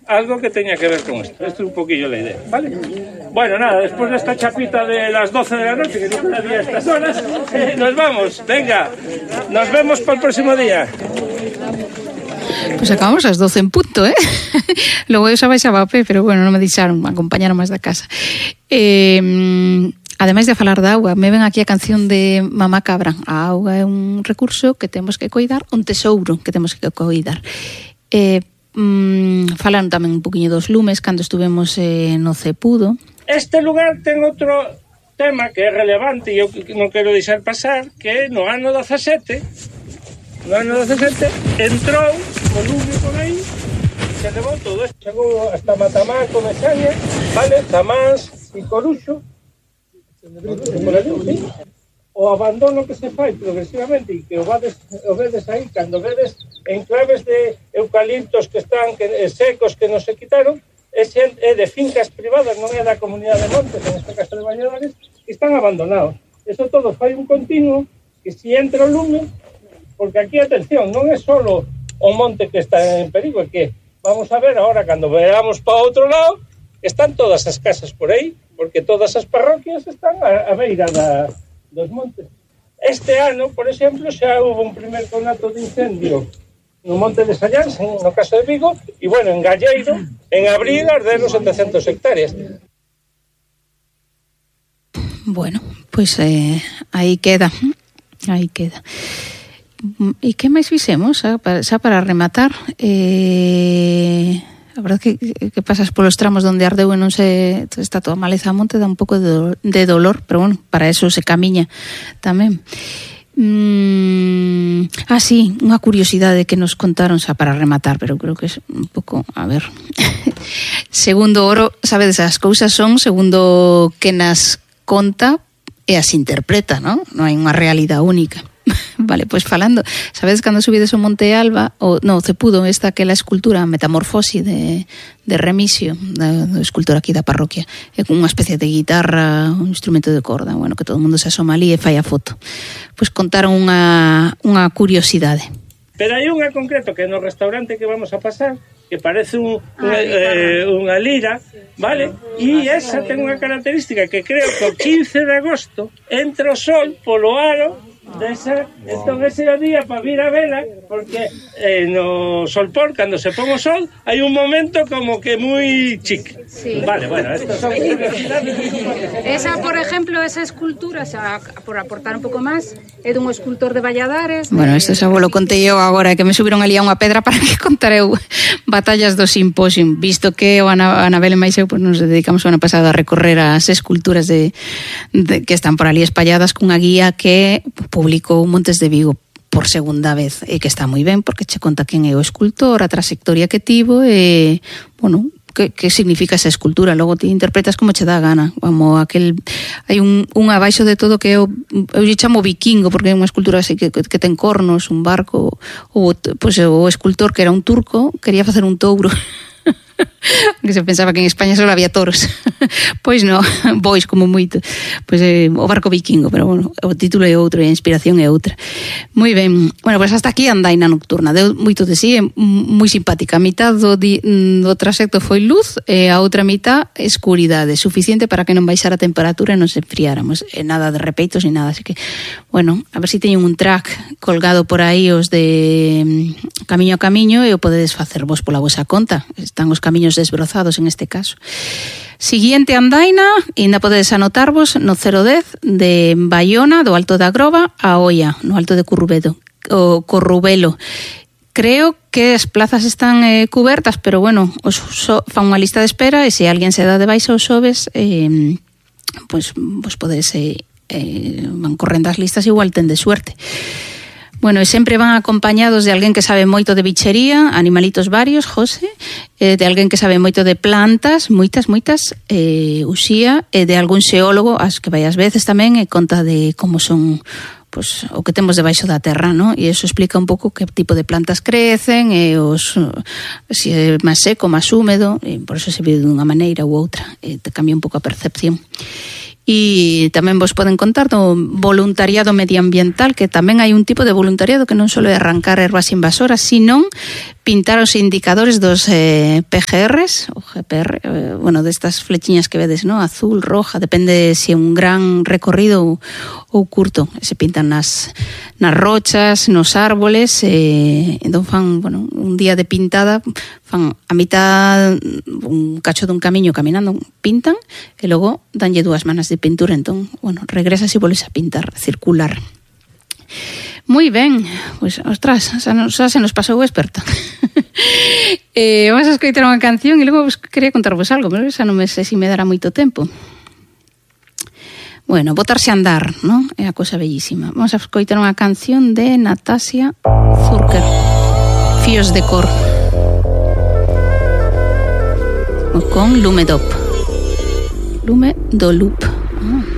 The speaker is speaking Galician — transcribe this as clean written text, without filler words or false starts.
algo que tenga que ver con esto. Esto es un poquillo la idea, ¿vale? Bueno, nada, después de esta chapita de las 12 de la noche, que no día a estas horas, nos vamos. Venga, nos vemos para el próximo día. Pois acabamos ás 12 en punto, Logo eu xa baixaba a pé, pero bueno, non me deixaron, me acompañaron máis da casa. Ademais de falar da auga, me ven aquí a canción de Mamá Cabra. A auga é un recurso que temos que coidar, un tesouro que temos que coidar. Falaron tamén un poquinho dos lumes cando estuvemos no Cepudo. Este lugar ten outro tema que é relevante e eu non quero deixar pasar, que no ano 17 entrou o lume por aí, se levou todo isto, chegou hasta Matamá, Comesaña, vale, Tamás e Coruxo, por ali, sí. O abandono que se fai progresivamente e que o vedes aí, cando vedes enclaves de eucaliptos que están secos que non se quitaron, é de fincas privadas, non é da comunidade de Montes, en este caso de Valladares, que están abandonados. Eso todo fai un continuo que si entra o lume, porque aquí, atención, non é solo o monte que está en perigo, é que vamos a ver ahora, cando veamos para outro lado, están todas as casas por aí, porque todas as parroquias están a beira dos montes. Este ano, por exemplo, xa houve un primer conato de incendio no monte de Sallans, no caso de Vigo, e, bueno, en Galleiro, en abril, arderon 700 hectáreas. Bueno, pois aí queda. E que máis fixemos, xa para rematar? A verdade que pasas polos tramos donde ardeu e non se está toda maleza a monte, dá un pouco de dolor, pero bueno, para eso se camiña tamén. Sí, unha curiosidade que nos contaron xa para rematar, pero creo que é un pouco, a ver. Segundo Oro, sabedes, as cousas son segundo que nas conta e as interpreta, non? Non hai unha realidade única. Vale, pois falando, sabedes cando subides o Monte Alba, Cepudo, esta aquela escultura Metamorfosi de Remixio, do escultor aquí da parroquia, é con unha especie de guitarra, un instrumento de corda, bueno, que todo o mundo se asoma ali e fai a foto. Pois contaron unha curiosidade. Pero hai unha concreto que no restaurante que vamos a pasar, que parece unha lira, vale? E esa ten unha característica que creo que o 15 de agosto entra o sol polo aro entón ese é o día para vir a vela, porque no Solpor, cando se pon o sol, hai un momento como que moi chic. Sí. Vale, bueno, estas son curiosidades. Esa, por ejemplo, esa escultura, por aportar un pouco máis, é dun escultor de Valladares. Bueno, isto xa volo contei eu agora, que me subiron ali a unha pedra para que contareu batallas do simposium, visto que o Anabel e máis eu nos dedicamos o ano pasado a recorrer as esculturas que están por ali espalladas cunha guía que publicou Montes de Vigo por segunda vez, e que está moi ben porque che conta quen é o escultor, a trayectoria que tivo e, bueno, que significa esa escultura, logo te interpretas como che dá gana, como hai un abaixo de todo que eu lle chamo vikingo, porque é unha escultura así que ten cornos, un barco, pois o escultor que era un turco quería facer un touro que se pensaba que en España só había toros. Pois non, bois como moito. Pois o barco vikingo, pero bueno, o título é outro e a inspiración é outra. Moi ben. Bueno, pois hasta aquí a andaina nocturna. Deu moito de sí, moi simpática. A mitad do trayecto foi luz e a outra mitad escuridade, suficiente para que non baixara a temperatura e non se enfriáramos. E nada de repeitos ni nada, así que, bueno, a ver se teñen un track colgado por aí os de Camiño a Camiño e o podedes facer vos pola vosa conta. Están os camiños desbrozados en este caso. Siguiente andaina, ainda podedes anotarvos no 010 de Baiona, do Alto da Groba, a Oia, no Alto de Corrubelo. Creo que as plazas están cubertas, pero bueno, fan unha lista de espera e se alguén se dá de baixa os xoves, pois vos podedes van correndo as listas, igual ten de suerte. Bueno, e sempre van acompañados de alguén que sabe moito de bichería, animalitos varios, José, de alguén que sabe moito de plantas, moitas, uxía, e de algún xeólogo, as que vai ás veces tamén, e conta de como son pues, o que temos debaixo da terra, ¿no? E iso explica un pouco que tipo de plantas crecen, e se é máis seco, máis húmedo, e por eso se vive dunha maneira ou outra, e te cambia un pouco a percepción. E tamén vos poden contar do voluntariado medioambiental, que tamén hai un tipo de voluntariado que non só é arrancar ervas invasoras, sino pintar os indicadores dos PGRs, o GPR, bueno, destas flechiñas que vedes, ¿no? Azul, roja, depende se é un gran recorrido ou curto. Se pintan nas rochas, nos árboles, entón fan, bueno, un día de pintada, fan a mitad un cacho dun camiño caminando, pintan, e logo danlle 2 manas de pintura, entón, bueno, regresas e volves a pintar, circular. Moi ben, pois, ostras, xa se nos pasou o experto. Vamos a escoitar unha canción e logo quería contarvos algo, pero xa non me sei se me dará moito tempo. Bueno, botarse a andar, non? É a cosa bellísima. Vamos a escoitar unha canción de Natasha Zurker, Fíos de cor, con Lume Dop. Lume do Loop.